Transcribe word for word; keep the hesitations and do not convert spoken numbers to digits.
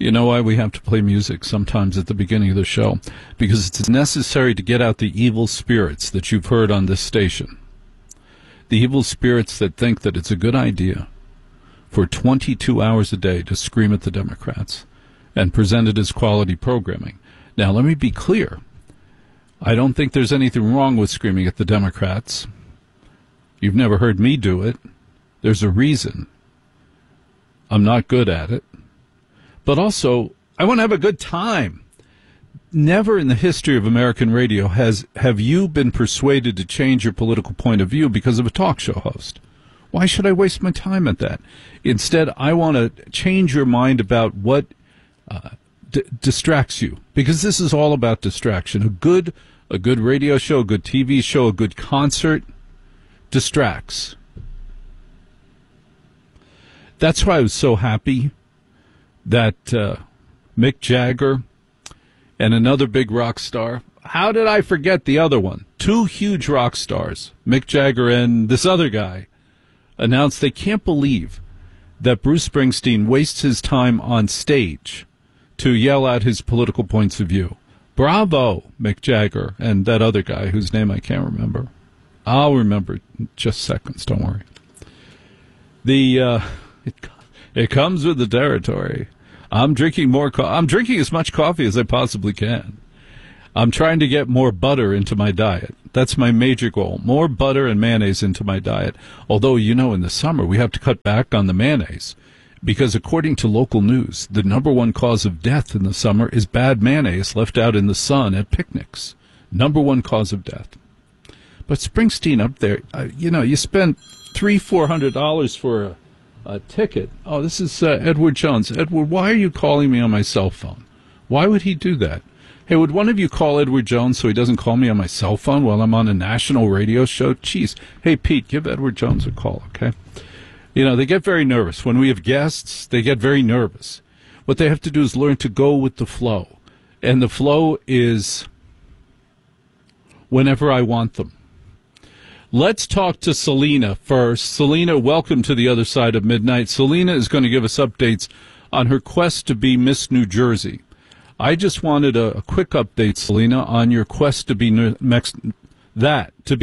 You know why we have to play music sometimes at the beginning of the show? Because it's necessary to get out the evil spirits that you've heard on this station. The evil spirits that think that it's a good idea for twenty-two hours a day to scream at the Democrats and present it as quality programming. Now, let me be clear. I don't think there's anything wrong with screaming at the Democrats. You've never heard me do it. There's a reason. I'm not good at it. But also, I want to have a good time. Never in the history of American radio has have you been persuaded to change your political point of view because of a talk show host. Why should I waste my time at that? Instead, I want to change your mind about what uh, d- distracts you, because this is all about distraction. A good, a good radio show, a good T V show, a good concert distracts. That's why I was so happy that uh, Mick Jagger and another big rock star, how did I forget the other one? Two huge rock stars, Mick Jagger and this other guy, announced they can't believe that Bruce Springsteen wastes his time on stage to yell out his political points of view. Bravo, Mick Jagger and that other guy whose name I can't remember. I'll remember in just seconds, don't worry. The uh, it, it comes with the territory. I'm drinking more co- I'm drinking as much coffee as I possibly can. I'm trying to get more butter into my diet. That's my major goal. More butter and mayonnaise into my diet. Although, you know, in the summer, we have to cut back on the mayonnaise because according to local news, the number one cause of death in the summer is bad mayonnaise left out in the sun at picnics. Number one cause of death. But Springsteen up there, uh, you know, you spend three, four hundred dollars for a, a ticket. Oh, this is uh, Edward Jones. Edward, why are you calling me on my cell phone? Why would he do that? Hey, would one of you call Edward Jones so he doesn't call me on my cell phone while I'm on a national radio show? Jeez. Hey, Pete, give Edward Jones a call, okay? You know, they get very nervous. When we have guests, they get very nervous. What they have to do is learn to go with the flow. And the flow is whenever I want them. Let's talk to Selena first. Selena, welcome to the other side of midnight. Selena is going to give us updates on her quest to be Miss New Jersey. I just wanted a, a quick update, Selena, on your quest to be ne- next, that, to be